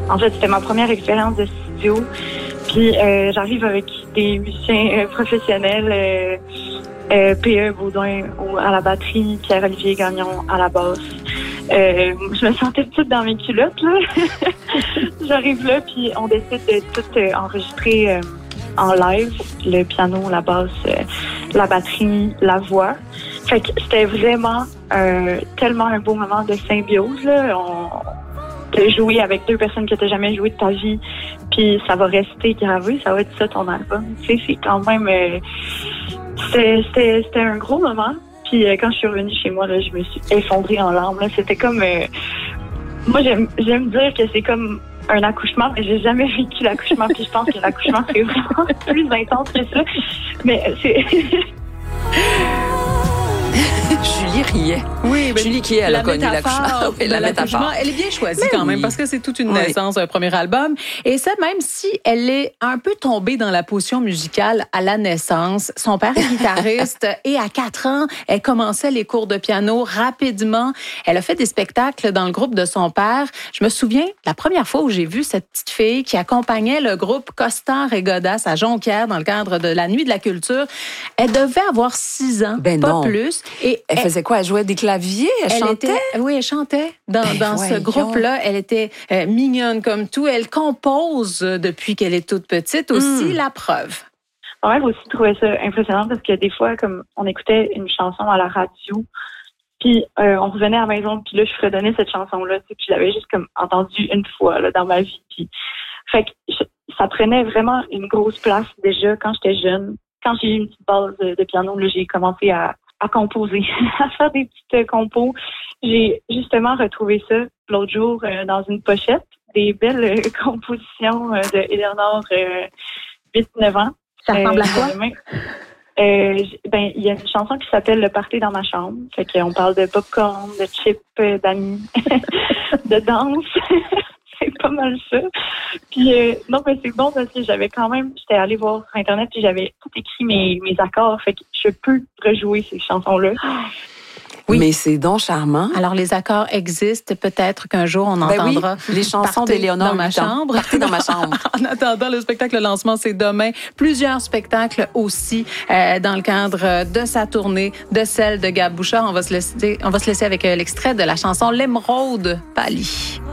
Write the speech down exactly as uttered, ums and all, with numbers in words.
En fait, c'était ma première expérience de studio. Puis euh, j'arrive avec des musiciens euh, professionnels, euh, euh, P E Baudouin à la batterie, Pierre-Olivier Gagnon à la basse. Euh, je me sentais toute dans mes culottes, là. J'arrive là, puis on décide de tout euh, enregistrer euh, en live. Le piano, la basse, euh, la batterie, la voix. Fait que c'était vraiment euh, tellement un beau moment de symbiose, là. On, de jouer avec deux personnes que tu n'as jamais joué de ta vie, puis ça va rester gravé, ça va être ça ton album. Tu sais, c'est quand même... Euh, c'était, c'était, c'était un gros moment. Puis euh, quand je suis revenue chez moi, là, je me suis effondrée en larmes. Là. C'était comme... Euh, moi, j'aime, j'aime dire que c'est comme un accouchement, mais j'ai jamais vécu l'accouchement, puis je pense que l'accouchement, c'est vraiment plus intense que ça. Mais c'est... Julie riait. Oui, ben, Julie qui elle a connu l'accouchement. Oui, la métaphore. Elle est bien choisie Mais quand même oui. parce que c'est toute une Oui. naissance, un premier album. Et ça, même si elle est un peu tombée dans la potion musicale à la naissance, son père est guitariste et à quatre ans, elle commençait les cours de piano rapidement. Elle a fait des spectacles dans le groupe de son père. Je me souviens, la première fois où j'ai vu cette petite fille qui accompagnait le groupe Costard et Godas à Jonquière dans le cadre de la Nuit de la Culture, elle devait avoir six ans, ben pas non. plus. Et Elle, elle faisait quoi? Elle jouait des claviers? Elle, elle chantait? était, oui, elle chantait dans, Ben dans ce voyons. groupe-là. Elle était euh, mignonne comme tout. Elle compose euh, depuis qu'elle est toute petite aussi, Mm. la preuve. Quand même aussi trouvé ça impressionnant parce que des fois, comme on écoutait une chanson à la radio, puis euh, on revenait à la maison, puis là, je fredonnais cette chanson-là, tu sais, puis je l'avais juste comme entendue une fois là, dans ma vie. Puis, fait que je, ça prenait vraiment une grosse place déjà quand j'étais jeune. Quand j'ai eu une petite base de, de piano, là, j'ai commencé à à composer, à faire des petites compos. J'ai justement retrouvé ça l'autre jour euh, dans une pochette, des belles euh, compositions euh, de Eleanor, euh, huit neuf ans. Ça ressemble à quoi? Euh, ben, il y a une chanson qui s'appelle Le party dans ma chambre. Fait qu'on parle de popcorn, de chips, euh, d'amis, de danse. C'est pas mal ça. Puis euh, non, mais c'est bon parce que j'avais quand même, j'étais allée voir sur Internet puis j'avais tout écrit mes, mes accords. Fait que je peux rejouer ces chansons-là. Oui. Mais c'est donc charmant. Alors, les accords existent. Peut-être qu'un jour, on ben entendra oui, les chansons d'Éléonore dans ma chambre. Partez dans ma chambre. En attendant, le spectacle le lancement, c'est demain. Plusieurs spectacles aussi euh, dans le cadre de sa tournée, de celle de Gab Bouchard. On va se laisser, on va se laisser avec euh, l'extrait de la chanson L'Émeraude Pâlie.